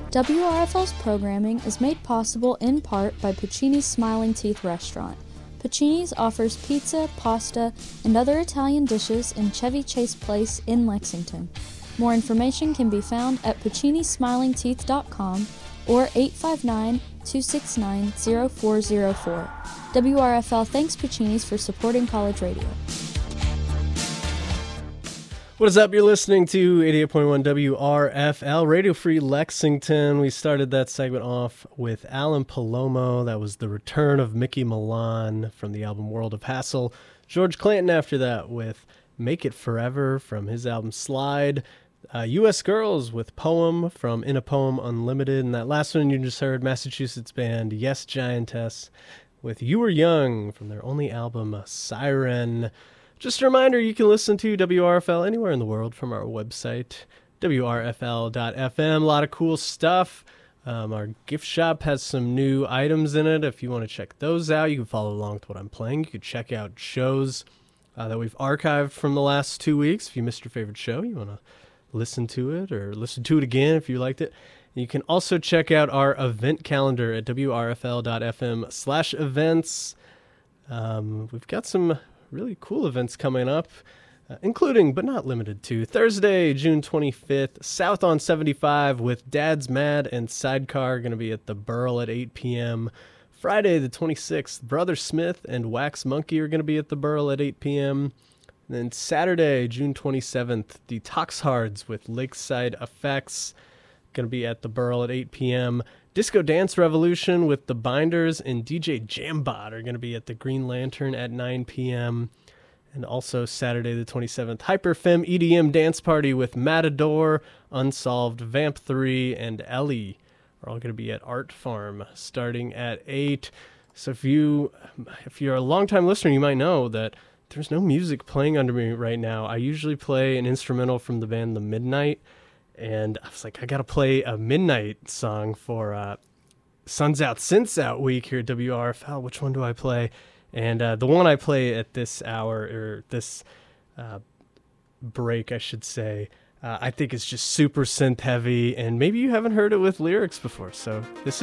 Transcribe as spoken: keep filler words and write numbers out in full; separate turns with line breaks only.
W R F L's programming is made possible in part by Puccini's Smiling Teeth Restaurant. Puccini's offers pizza, pasta, and other Italian dishes in Chevy Chase Place in Lexington. More information can be found at puccini smiling teeth dot com or eight five nine, two six nine, zero four zero four. W R F L thanks Puccini's for supporting college radio.
What is up? You're listening to eighty-eight point one W R F L, Radio Free Lexington. We started that segment off with Alan Palomo. That was the return of Mickey Milan from the album World of Hassle. George Clanton after that with Make It Forever from his album Slide. Uh, U S Girls with Poem from In a Poem Unlimited. And that last one you just heard, Massachusetts band Yes Giantess with You Were Young from their only album Siren. Just a reminder, you can listen to W R F L anywhere in the world from our website, W R F L dot F M. A lot of cool stuff. Um, our gift shop has some new items in it. If you want to check those out, you can follow along with what I'm playing. You can check out shows uh, that we've archived from the last two weeks. If you missed your favorite show, you want to listen to it or listen to it again if you liked it. You can also check out our event calendar at W R F L dot F M slash events. Um, we've got some really cool events coming up, uh, including but not limited to Thursday, June twenty-fifth, South on seventy-five with Dad's Mad and Sidecar going to be at the Burl at eight p.m. Friday the twenty-sixth, Brother Smith and Wax Monkey are going to be at the Burl at eight p.m. And then Saturday, June twenty-seventh, the Toxhards with Lakeside Effects going to be at the Burl at eight p.m. Disco Dance Revolution with the Binders and D J Jambot are going to be at the Green Lantern at nine p.m. And also Saturday the twenty-seventh, Hyperfem E D M Dance Party with Matador, Unsolved, Vamp three, and Ellie are all going to be at Art Farm starting at eight. So if, you, if you're a longtime listener, you might know that there's no music playing under me right now. I usually play an instrumental from the band The Midnight. And I was like, I got to play a Midnight song for uh, Suns Out, Synths Out week here at W R F L. Which one do I play? And uh, the one I play at this hour, or this uh, break, I should say, uh, I think is just super synth heavy. And maybe you haven't heard it with lyrics before. So this